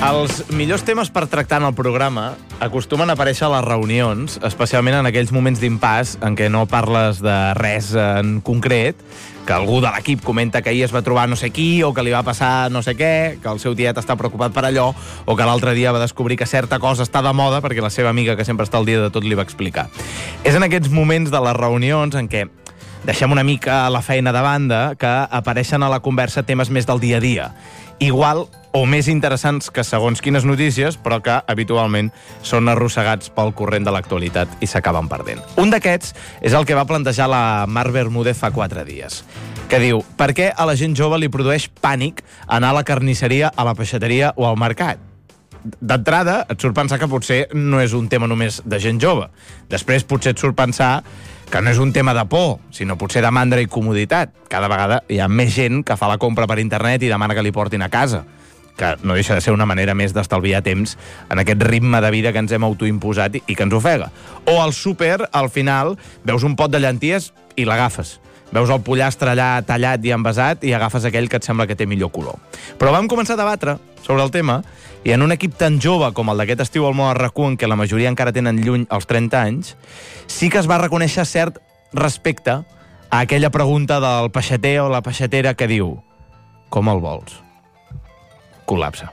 Els millors temes per tractar en el programa acostumen a aparèixer a les reunions, especialment en aquells moments d'impàs en què no parles de res en concret, que algú de l'equip comenta que ahir es va trobar no sé qui, o que li va passar no sé què, que el seu tiet està preocupat per allò, o que l'altre dia va descobrir que certa cosa està de moda perquè la seva amiga, que sempre està al dia de tot, li va explicar. És en aquests moments de les reunions en què deixem una mica la feina de banda que apareixen a la conversa temes més del dia a dia. Igual o més interessants que segons quines notícies, però que habitualment són arrossegats pel corrent de l'actualitat i s'acaben perdent. Un d'aquests és el que va plantejar la Mar Bermúdez fa 4 dies, que diu: per què a la gent jove li produeix pànic anar a la carnisseria, a la peixateria o al mercat? D'entrada, et surt pensar que potser no és un tema només de gent jove. Després potser et surt pensar que no és un tema de por, sinó potser de mandra i comoditat. Cada vegada hi ha més gent que fa la compra per internet i demana que li portin a casa, que no deixa de ser una manera més d'estalviar temps en aquest ritme de vida que ens hem autoimposat i que ens ofega. O al súper, al final, veus un pot de llenties i l'agafes. Veus el pollastre allà tallat i envasat i agafes aquell que et sembla que té millor color. Però vam començar a debatre sobre el tema i en un equip tan jove com el d'aquest estiu al Món RAC1, en què la majoria encara tenen lluny els 30 anys, sí que es va reconèixer cert respecte a aquella pregunta del peixater o la peixatera que diu: com el vols? Col·lapse.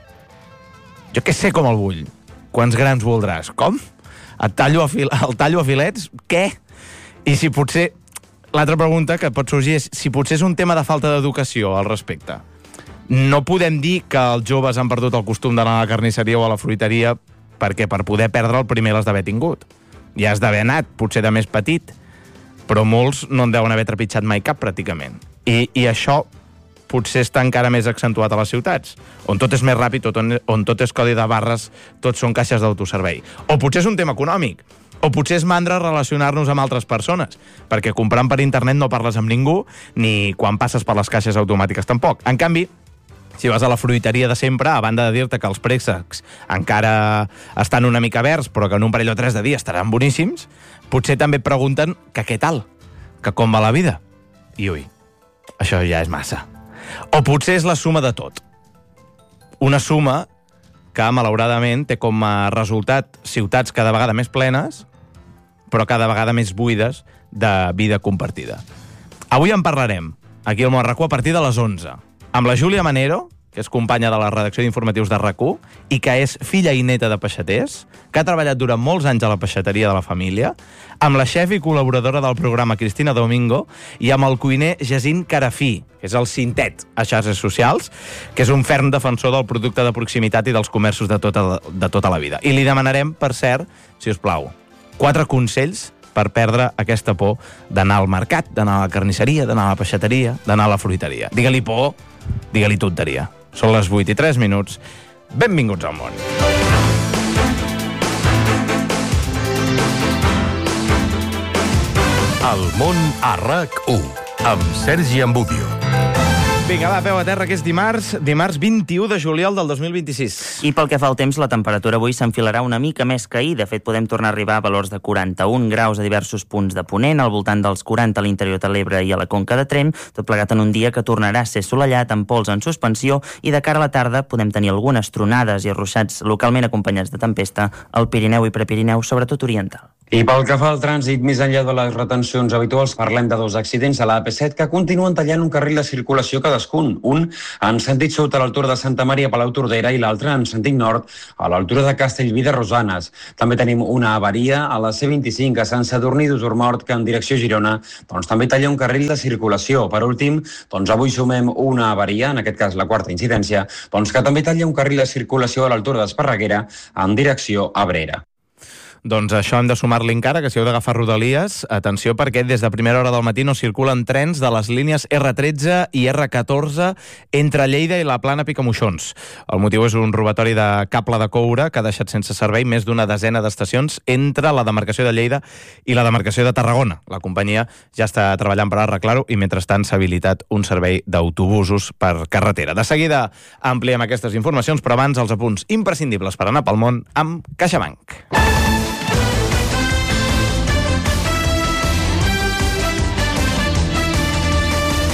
Jo què sé com el vull? Quants grans voldràs? Com? El tallo a filets? Què? I si potser... L'altra pregunta que pot sorgir és si potser és un tema de falta d'educació al respecte. No podem dir que els joves han perdut el costum d'anar a la carnisseria o a la fruiteria perquè per poder perdre el primer l'has d'haver tingut. Ja has d'haver anat, potser de més petit, però molts no en deuen haver trepitjat mai cap, pràcticament. I això potser està encara més accentuat a les ciutats, on tot és més ràpid, on tot és codi de barres, tot són caixes d'autoservei. O potser és un tema econòmic, o potser és mandra relacionar-nos amb altres persones, perquè comprant per internet no parles amb ningú, ni quan passes per les caixes automàtiques tampoc. En canvi, si vas a la fruiteria de sempre, a banda de dir-te que els préssecs encara estan una mica verds, però que en un parell o 3 de dies estaran boníssims, potser també et pregunten que què tal, que com va la vida. I ui, això ja és massa. O potser és la suma de tot. Una suma que, malauradament, té com a resultat ciutats cada vegada més plenes, però cada vegada més buides de vida compartida. Avui en parlarem, aquí al Món RAC1, a partir de les 11, amb la Júlia Manero, que és companya de la redacció d'informatius de RAC1 i que és filla i neta de peixaters, que ha treballat durant molts anys a la peixateria de la família, amb la xef i col·laboradora del programa Cristina Domingo i amb el cuiner Jacint Carafí, que és el Cintet a xarxes socials, que és un ferm defensor del producte de proximitat i dels comerços de tota la vida. I li demanarem, per cert, si us plau, 4 consells per perdre aquesta por d'anar al mercat, d'anar a la carnisseria, d'anar a la peixateria, d'anar a la fruiteria. Digue-li por, digue-li tonteria. Són les 8:03. Benvinguts al món. El món a RAC1, amb Sergi Ambudio. Vinga, va, peu a terra, que és dimarts 21 de juliol del 2026. I pel que fa al temps, la temperatura avui s'enfilarà una mica més que ahir. De fet, podem tornar a arribar a valors de 41 graus a diversos punts de Ponent, al voltant dels 40 a l'interior de l'Ebre i a la Conca de Tremp, tot plegat en un dia que tornarà a ser assolellat, amb pols en suspensió, i de cara a la tarda podem tenir algunes tronades i arruixats localment acompanyats de tempesta al Pirineu i Prepirineu, sobretot oriental. I pel que fa al trànsit, més enllà de les retencions habituals, parlem de 2 accidents a la AP7 que continuen tallant un carril de circulació cadascun. Un en sentit sud a l'altura de Santa Maria Palau-Tordera i l'altre en sentit nord a l'altura de Castellví de Rosanes. També tenim una avaria a la C25 a Sant Sadurní d'Usurmort que en direcció a Girona també talla un carril de circulació. Per últim, avui sumem una avaria, en aquest cas la 4ª incidència, que també talla un carril de circulació a l'altura d'Esparreguera en direcció a Abrera. Doncs això hem de sumar-li encara, que si heu d'agafar Rodalies, atenció, perquè des de primera hora del matí no circulen trens de les línies R13 i R14 entre Lleida i la Plana Picamoixons. El motiu és un robatori de cable de coure que ha deixat sense servei més d'una desena d'estacions entre la demarcació de Lleida i la demarcació de Tarragona. La companyia ja està treballant per arreglar-ho i, mentrestant, s'ha habilitat un servei d'autobusos per carretera. De seguida ampliem aquestes informacions, però abans els apunts imprescindibles per anar pel món amb CaixaBank. Avui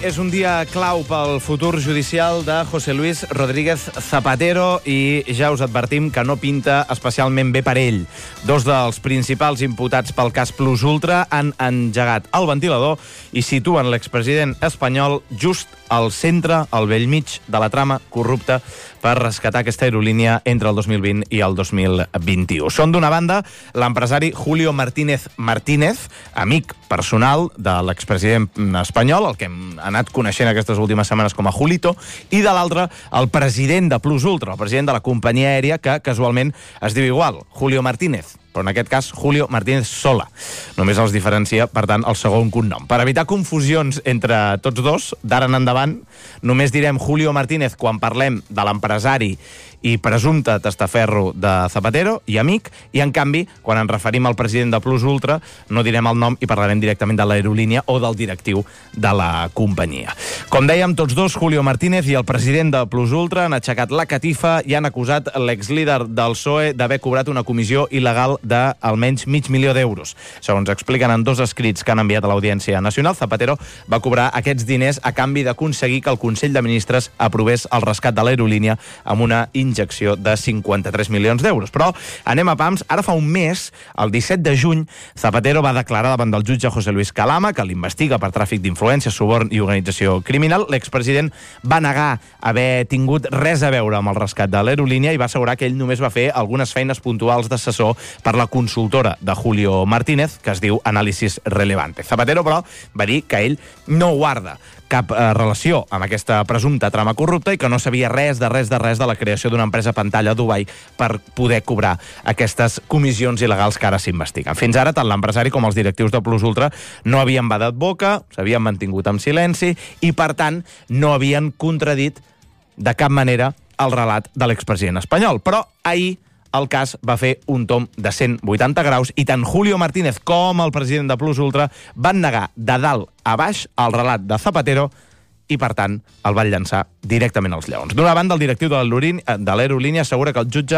és un dia clau pel futur judicial de José Luis Rodríguez Zapatero i ja us advertim que no pinta especialment bé per ell. Dos dels principals imputats pel cas Plus Ultra han engegat el ventilador i situen l'expresident espanyol just al centre, al bell mig de la trama corrupta per rescatar aquesta aerolínia entre el 2020 i el 2021. Són, d'una banda, l'empresari Julio Martínez Martínez, amic personal de l'expresident espanyol, el que hem anat coneixent aquestes últimes setmanes com a Julito, i de l'altre, el president de Plus Ultra, el president de la companyia aèria, que casualment es diu igual, Julio Martínez, però en aquest cas Julio Martínez Sola. Només els diferencia, per tant, el segon cognom. Per evitar confusions entre tots dos, d'ara en endavant, només direm Julio Martínez quan parlem de l'empresari i presumpte testaferro de Zapatero i amic, i en canvi, quan ens referim al president de Plus Ultra, no direm el nom i parlarem directament de l'aerolínia o del directiu de la companyia. Com dèiem, tots dos, Julio Martínez i el president de Plus Ultra, han aixecat la catifa i han acusat l'exlíder del PSOE d'haver cobrat una comissió il·legal d'almenys $500.000 d'euros. Segons expliquen en dos escrits que han enviat a l'Audiència Nacional, Zapatero va cobrar aquests diners a canvi d'aconseguir que el Consell de Ministres aprovés el rescat de l'aerolínia amb una injecció de 53 milions d'euros. Però anem a pams. Ara fa un mes, el 17 de juny, Zapatero va declarar davant del jutge José Luis Calama, que l'investiga per tràfic d'influència, suborn i organització criminal. L'expresident va negar haver tingut res a veure amb el rescat de l'aerolínia i va assegurar que ell només va fer algunes feines puntuals d'assessor per la consultora de Julio Martínez, que es diu Análisis Relevante. Zapatero, però, va dir que ell no guarda cap relació amb aquesta presumpta trama corrupta i que no sabia res de la creació d'una empresa pantalla a Dubai per poder cobrar aquestes comissions il·legals que ara s'investiguen. Fins ara, tant l'empresari com els directius de Plus Ultra no havien badat boca, s'havien mantingut en silenci i, per tant, no havien contradit de cap manera el relat de l'expresident espanyol. Però ahir el cas va fer un tomb de 180 graus i tant Julio Martínez com el president de Plus Ultra van negar de dalt a baix el relat de Zapatero i, per tant, el van llançar directament als lleons. D'una banda, el directiu de l'aerolínia assegura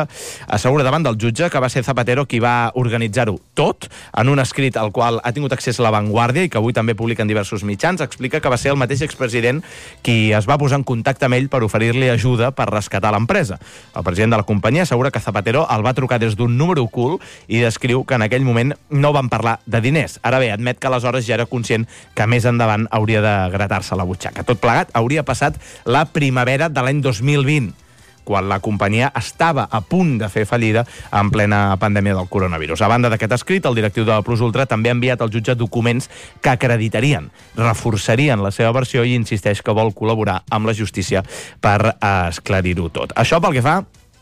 davant del jutge que va ser Zapatero qui va organitzar-ho tot, en un escrit al qual ha tingut accés La Vanguardia i que avui també publiquen diversos mitjans. Explica que va ser el mateix expresident qui es va posar en contacte amb ell per oferir-li ajuda per rescatar l'empresa. El president de la companyia assegura que Zapatero el va trucar des d'un número ocult i descriu que en aquell moment no van parlar de diners. Ara bé, admet que aleshores ja era conscient que més endavant hauria de gratar-se la butxaca. Tot plegat hauria passat la primavera de l'any 2020, quan la companyia estava a punt de fer fallida en plena pandèmia del coronavirus. A banda d'aquest escrit, el directiu de Plus Ultra també ha enviat al jutge documents que acreditarien, reforçarien la seva versió i insisteix que vol col·laborar amb la justícia per esclarir-ho tot. Això pel que fa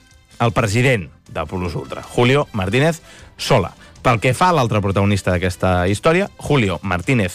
al president de Plus Ultra, Julio Martínez Sola. Pel que fa a l'altre protagonista d'aquesta història, Julio Martínez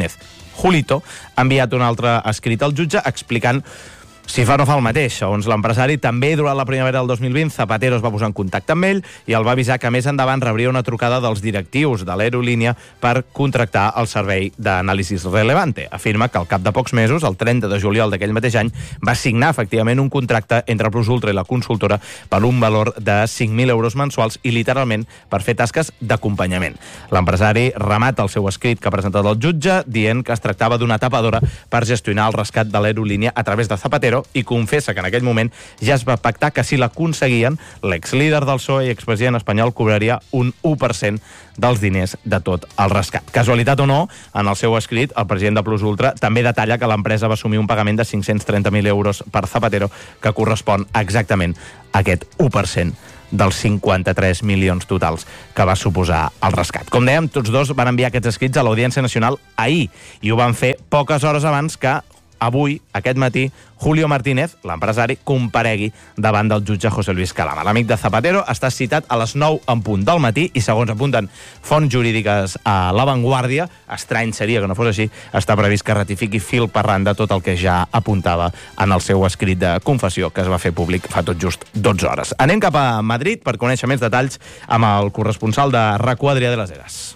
Julito, ha enviat un altre escrit al jutge explicant si fa o no fa el mateix. Segons l'empresari, també durant la primavera del 2020 Zapatero es va posar en contacte amb ell i el va avisar que més endavant rebria una trucada dels directius de l'aerolínia per contractar el servei d'Análisis Relevante. Afirma que al cap de pocs mesos, el 30 de juliol d'aquell mateix any, va signar efectivament un contracte entre Plus Ultra i la consultora per un valor de 5.000 euros mensuals i literalment per fer tasques d'acompanyament. L'empresari remata el seu escrit que ha presentat el jutge dient que es tractava d'una tapadora per gestionar el rescat de l'aerolínia a través de Zapatero i confessa que en aquell moment ja es va pactar que si l'aconseguien, l'exlíder del PSOE i expresident espanyol cobraria un 1% dels diners de tot el rescat. Casualitat o no, en el seu escrit, el president de Plus Ultra també detalla que l'empresa va assumir un pagament de 530.000 euros per Zapatero, que correspon exactament a aquest 1% dels 53 milions totals que va suposar el rescat. Com dèiem, tots dos van enviar aquests escrits a l'Audiència Nacional ahir i ho van fer poques hores abans que avui, aquest matí, Julio Martínez, l'empresari, comparegui davant del jutge José Luis Calama. L'amic de Zapatero està citat a les 9 en punt del matí i, segons apunten fonts jurídiques a La Vanguardia, estrany seria que no fos així, està previst que ratifiqui fil per randa tot el que ja apuntava en el seu escrit de confessió que es va fer públic fa tot just 12 hores. Anem cap a Madrid per conèixer més detalls amb el corresponsal de RAC1, Adrià de les Heras.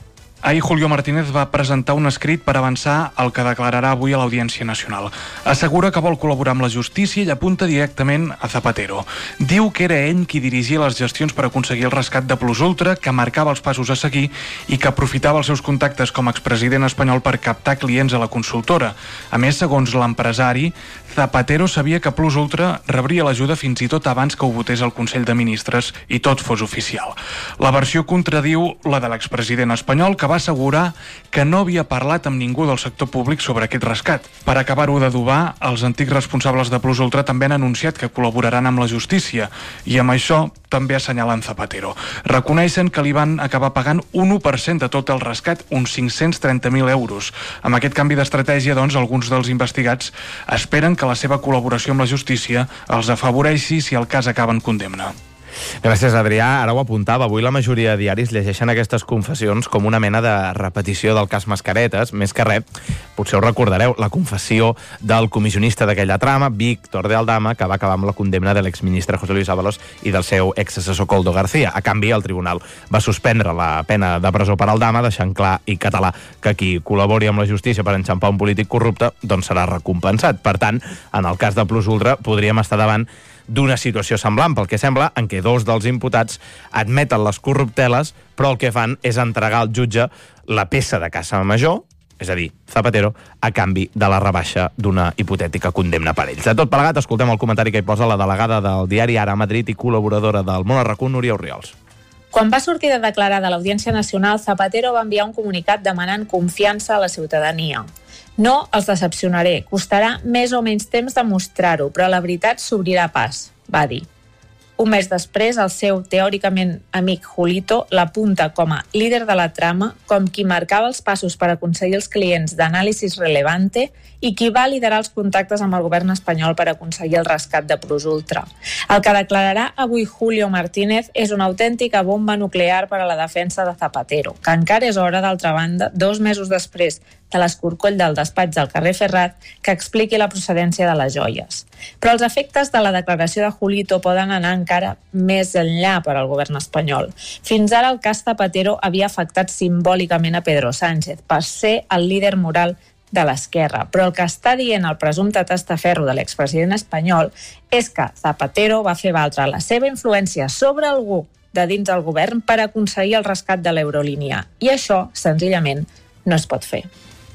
Ahir Julio Martínez va presentar un escrit per avançar el que declararà avui a l'Audiència Nacional. Assegura que vol col·laborar amb la justícia i apunta directament a Zapatero. Diu que era ell qui dirigia les gestions per aconseguir el rescat de Plus Ultra, que marcava els passos a seguir i que aprofitava els seus contactes com a expresident espanyol per captar clients a la consultora. A més, segons l'empresari, Zapatero sabia que Plus Ultra rebria l'ajuda fins i tot abans que ho votés el Consell de Ministres i tot fos oficial. La versió contradiu la de l'expresident espanyol, que va assegurar que no havia parlat amb ningú del sector públic sobre aquest rescat. Per acabar-ho d'adobar, els antics responsables de Plus Ultra també han anunciat que col·laboraran amb la justícia i amb això també assenyalen Zapatero. Reconeixen que li van acabar pagant un 1% de tot el rescat, uns 530.000 euros. Amb aquest canvi d'estratègia, doncs, alguns dels investigats esperen que la seva col·laboració amb la justícia els afavoreixi si el cas acaba en condemna. Gràcies, Adrià. Ara ho apuntava. Avui la majoria de diaris llegeixen aquestes confessions com una mena de repetició del cas Mascaretes. Més que res, potser ho recordareu, la confessió del comissionista d'aquella trama, Víctor de Aldama, que va acabar amb la condemna de l'exministre José Luis Ábalos i del seu exassessor Koldo García. A canvi, el tribunal va suspendre la pena de presó per Aldama, deixant clar i català que qui col·labori amb la justícia per enxampar un polític corrupte doncs serà recompensat. Per tant, en el cas de Plus Ultra, podríem estar davant d'una situació semblant, pel que sembla, en què dos dels imputats admeten les corrupteles, però el que fan és entregar al jutge la peça de caça major, és a dir, Zapatero, a canvi de la rebaixa d'una hipotètica condemna per ells. De tot plegat, escoltem el comentari que hi posa la delegada del diari Ara a Madrid i col·laboradora del Món a RAC1, Núria Orriols. Quan va sortir de declarar de l'Audiència Nacional, Zapatero va enviar un comunicat demanant confiança a la ciutadania. No els decepcionaré, costarà més o menys temps demostrar-ho, però la veritat s'obrirà pas, va dir. Un mes després, el seu teòricament amic Julito l'apunta com a líder de la trama, com qui marcava els passos per aconseguir els clients d'Anàlisis Relevante i qui va liderar els contactes amb el govern espanyol per aconseguir el rescat de Plus Ultra. El que declararà avui Julio Martínez és una autèntica bomba nuclear per a la defensa de Zapatero, que encara és hora, d'altra banda, 2 mesos després de l'escorcoll del despatx del carrer Ferrat, que expliqui la procedència de les joies. Però els efectes de la declaració de Julito poden anar encara més enllà per al govern espanyol. Fins ara el cas Zapatero havia afectat simbòlicament a Pedro Sánchez per ser el líder moral de l'esquerra, però el que està dient el presumpte tastaferro de l'expresident espanyol és que Zapatero va fer valdre la seva influència sobre algú de dins del govern per aconseguir el rescat de l'Eurolínia. I això, senzillament, no es pot fer.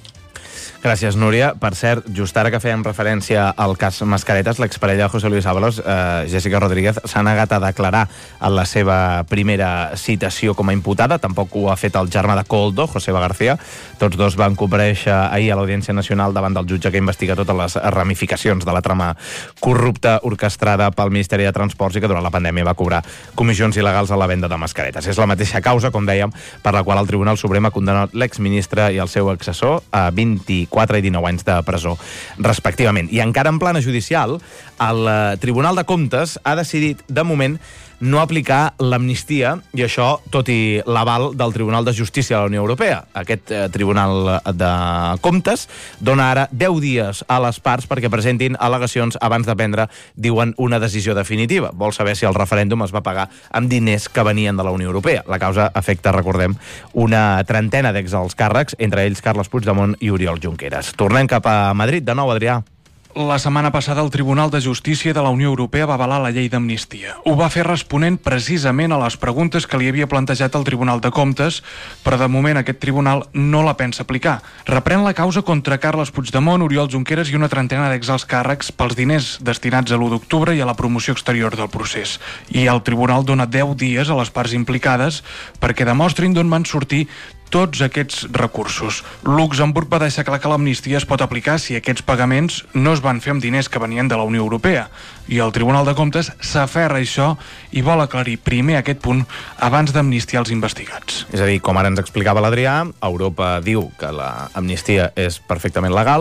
Gràcies, Núria. Per cert, just ara que fèiem referència al cas Mascaretes, l'exparella de José Luis Ábalos, Jessica Rodríguez, s'ha negat a declarar en la seva primera citació com a imputada. Tampoc ho ha fet el germà de Koldo, Joseba García. Tots dos van comparèixer ahir a l'Audiència Nacional davant del jutge que investiga totes les ramificacions de la trama corrupta orquestrada pel Ministeri de Transports i que durant la pandèmia va cobrar comissions il·legals a la venda de mascaretes. És la mateixa causa, com dèiem, per la qual el Tribunal Suprem ha condemnat l'exministre i el seu accessor a 24 i 19 anys de presó, respectivament. I encara en plana judicial, el Tribunal de Comptes ha decidit, de moment, no aplicar l'amnistia, i això tot i l'aval del Tribunal de Justícia de la Unió Europea. Aquest Tribunal de Comptes dona ara 10 dies a les parts perquè presentin al·legacions abans de prendre, diuen, una decisió definitiva. Vol saber si el referèndum es va pagar amb diners que venien de la Unió Europea. La causa afecta, recordem, una trentena d'exalts càrrecs, entre ells Carles Puigdemont i Oriol Junqueras. Tornem cap a Madrid. De nou, Adrià. La setmana passada el Tribunal de Justícia de la Unió Europea va avalar la llei d'amnistia. Ho va fer responent precisament a les preguntes que li havia plantejat el Tribunal de Comptes, però de moment aquest tribunal no la pensa aplicar. Reprèn la causa contra Carles Puigdemont, Oriol Junqueras i una trentena d'exalts càrrecs pels diners destinats a l'1 d'octubre i a la promoció exterior del procés. I el tribunal dona 10 dies a les parts implicades perquè demostrin d'on van sortir tots aquests recursos. Luxemburg va deixar clar que l'amnistia es pot aplicar si aquests pagaments no es van fer amb diners que venien de la Unió Europea. I el Tribunal de Comptes s'aferra a això i vol aclarir primer aquest punt abans d'amnistiar els investigats. És a dir, com ara ens explicava l'Adrià, Europa diu que l'amnistia és perfectament legal,